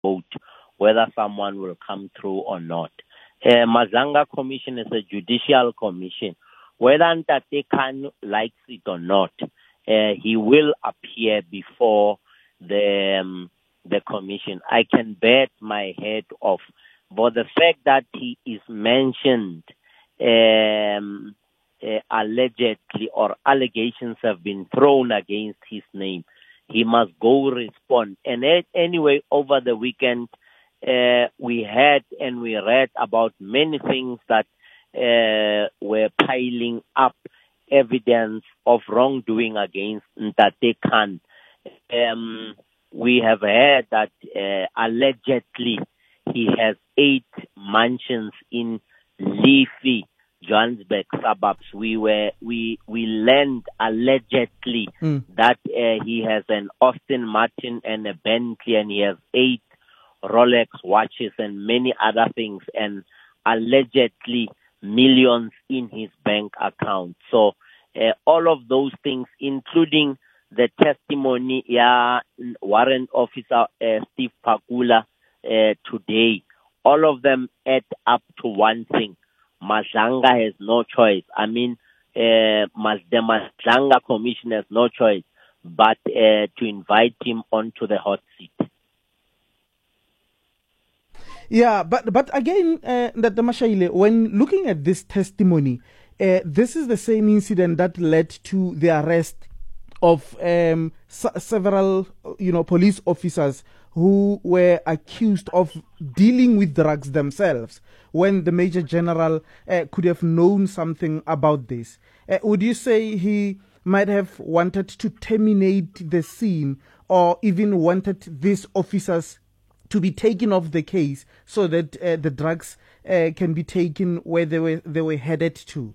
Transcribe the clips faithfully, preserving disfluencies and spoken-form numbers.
vote whether someone will come through or not. Uh, Mazanga Commission is a judicial commission. Whether Ntate Khan likes it or not, uh, he will appear before the um, the commission. I can bet my head off. But the fact that he is mentioned um, uh, allegedly or allegations have been thrown against his name, he must go respond. And anyway, over the weekend, uh, we heard and we read about many things that uh, were piling up evidence of wrongdoing against Ntate Khan. Um, we have heard that uh, allegedly he has eight mansions in leafy Johannesburg suburbs. We were we we learned allegedly mm. that uh, he has an Aston Martin and a Bentley, and he has eight Rolex watches and many other things, and allegedly millions in his bank account. So uh, all of those things, including the testimony, yeah, Warrant Officer uh, Steve Pakula uh, today, all of them add up to one thing. Mazanga has no choice. I mean, uh, the Mazanga Commission has no choice but uh, to invite him onto the hot seat. Yeah, but but again, uh, that the Mashaile, when looking at this testimony, uh, this is the same incident that led to the arrest of um, s- several, you know, police officers who were accused of dealing with drugs themselves, when the Major General uh, could have known something about this. Uh, would you say he might have wanted to terminate the scene, or even wanted these officers to be taken off the case so that uh, the drugs uh, can be taken where they were they were headed to?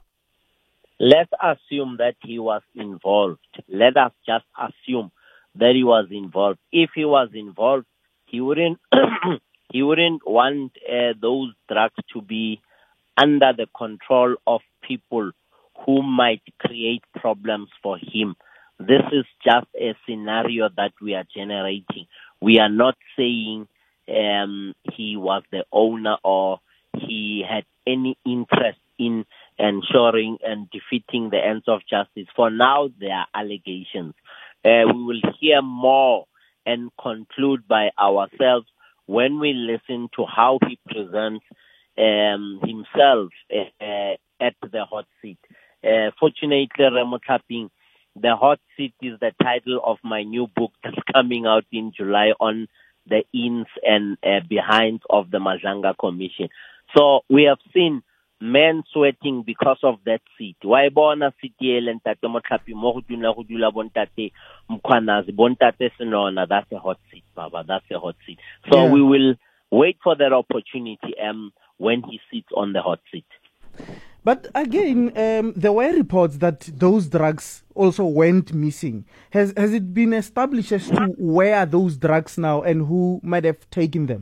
Let's assume that he was involved. Let us just assume that he was involved. If he was involved, he wouldn't he wouldn't want uh, those drugs to be under the control of people who might create problems for him. This is just a scenario that we are generating. We are not saying um, he was the owner or he had any interest in ensuring and defeating the ends of justice. For now, there are allegations. Uh, we will hear more and conclude by ourselves when we listen to how he presents um, himself uh, at the hot seat. Uh, fortunately, Remo Tlhaping, The Hot Seat is the title of my new book that's coming out in July on the ins and uh, behinds of the Mazanga Commission. So we have seen men sweating because of that seat. Why bona city and tate Motlapi mo go dula go dula bontate Mkhwanazi bontate Senona? That's a hot seat, Baba. That's a hot seat. So yeah. We will wait for that opportunity um when he sits on the hot seat. But again, um, there were reports that those drugs also went missing. Has has it been established as to where are those drugs now and who might have taken them?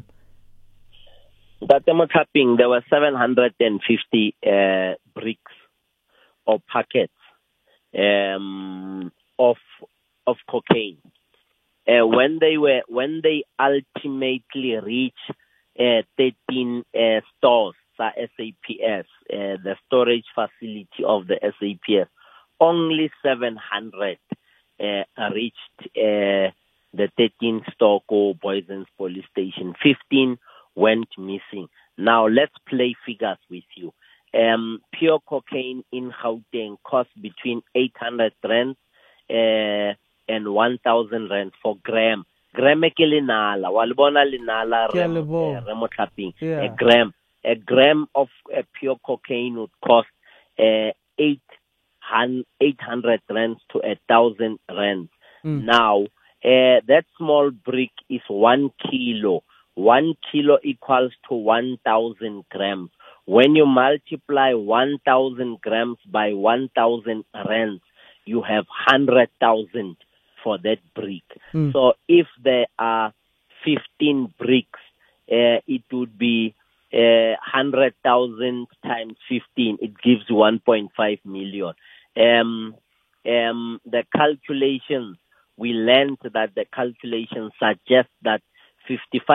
That tapping, there were seven hundred fifty uh, bricks or packets um, of of cocaine. Uh, when they were when they ultimately reached uh, thirteen uh, stores, S A P S, uh, the storage facility of the S A P S, only seven hundred uh, reached uh, the thirteen Stoko Boysens police station. fifteen went missing. Now let's play figures with you. Um, pure cocaine in Gauteng costs between eight hundred rands uh, and one thousand rands for gram. Gram e ke linala, walibona linala Remo Tlhaping, a gram. A gram of uh, pure cocaine would cost uh, eight hundred rands to a thousand rands. Mm. Now, uh, that small brick is one kilo. One kilo equals to one thousand grams. When you multiply one thousand grams by one thousand rands, you have one hundred thousand for that brick. Mm. So if there are fifteen bricks, uh, it would be Uh, one hundred thousand times fifteen, it gives one point five million. Um, um, the calculations, we learned that the calculations suggest that fifty-five